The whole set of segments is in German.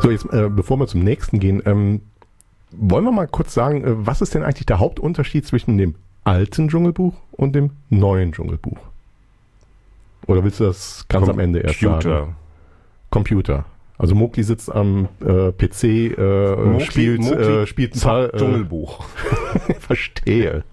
So, jetzt, bevor wir zum nächsten gehen, wollen wir mal kurz sagen, was ist denn eigentlich der Hauptunterschied zwischen dem alten Dschungelbuch und dem neuen Dschungelbuch? Oder willst du das ganz am Ende erst sagen? Computer. Also Mowgli sitzt am PC, spielt ein paar Dschungelbuch. Verstehe.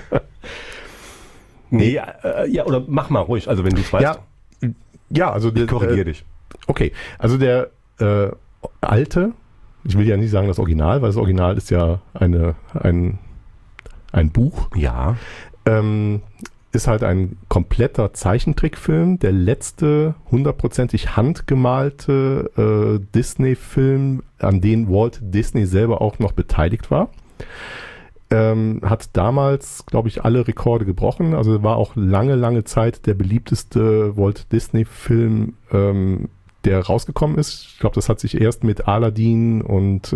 Nee, ja, oder mach mal ruhig, also wenn du es weißt. Ja, also ich korrigiere dich. Okay, also der alte, ich will ja nicht sagen das Original, weil das Original ist ja ein Buch. Ja. Ist halt ein kompletter Zeichentrickfilm, der letzte 100%ig handgemalte Disney-Film, an den Walt Disney selber auch noch beteiligt war. Hat damals, glaube ich, alle Rekorde gebrochen. Also war auch lange Zeit der beliebteste Walt Disney-Film, der rausgekommen ist. Ich glaube, das hat sich erst mit Aladdin und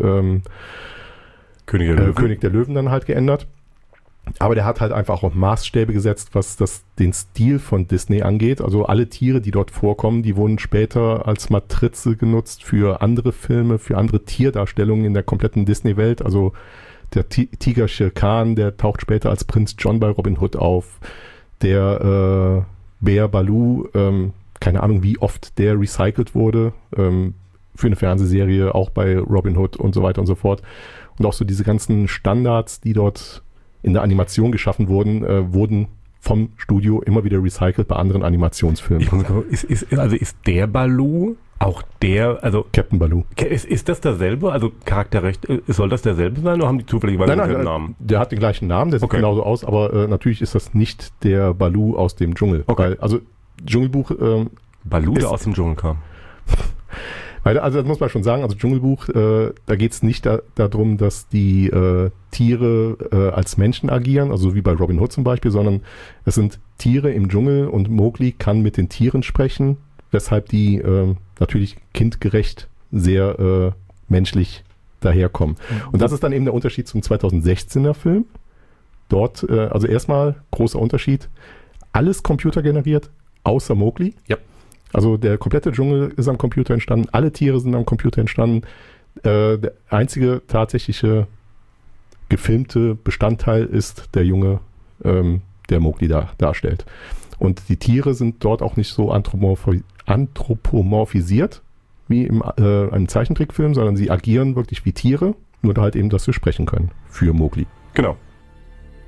König der Löwen dann halt geändert. Aber der hat halt einfach auch Maßstäbe gesetzt, was den Stil von Disney angeht. Also alle Tiere, die dort vorkommen, die wurden später als Matrize genutzt für andere Filme, für andere Tierdarstellungen in der kompletten Disney-Welt. Also der Tiger Shere Khan, der taucht später als Prinz John bei Robin Hood auf. Der Bär Baloo, keine Ahnung, wie oft der recycelt wurde, für eine Fernsehserie, auch bei Robin Hood und so weiter und so fort. Und auch so diese ganzen Standards, die dort in der Animation geschaffen wurden, wurden vom Studio immer wieder recycelt bei anderen Animationsfilmen. Ist der Baloo auch der, also Captain Baloo. Ist das derselbe? Also charakterrecht, soll das derselbe sein oder haben die zufälligerweise denselben Namen? Der hat den gleichen Namen, der sieht genauso aus, aber natürlich ist das nicht der Baloo aus dem Dschungel. Okay. Weil, also Dschungelbuch Baloo, der aus dem Dschungel kam. Weil, also das muss man schon sagen, also Dschungelbuch, da geht es nicht darum, dass die Tiere als Menschen agieren, also wie bei Robin Hood zum Beispiel, sondern es sind Tiere im Dschungel und Mowgli kann mit den Tieren sprechen, weshalb die natürlich kindgerecht sehr menschlich daherkommen. Und das ist dann eben der Unterschied zum 2016er Film. Dort, also erstmal großer Unterschied, alles computergeneriert, außer Mowgli. Ja. Also der komplette Dschungel ist am Computer entstanden, alle Tiere sind am Computer entstanden. Der einzige tatsächliche gefilmte Bestandteil ist der Junge, der Mowgli darstellt. Und die Tiere sind dort auch nicht so anthropomorphisiert wie im einem Zeichentrickfilm, sondern sie agieren wirklich wie Tiere, nur halt eben, dass sie sprechen können für Mowgli. Genau.